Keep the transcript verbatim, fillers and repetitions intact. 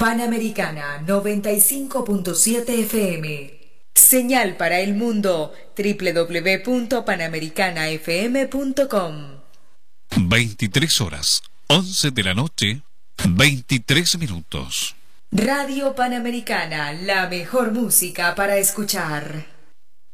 Panamericana noventa y cinco punto siete F M. Señal para el mundo doble u doble u doble u punto panamericana f m punto com. veintitrés horas, once de la noche, veintitrés minutos. Radio Panamericana, la mejor música para escuchar.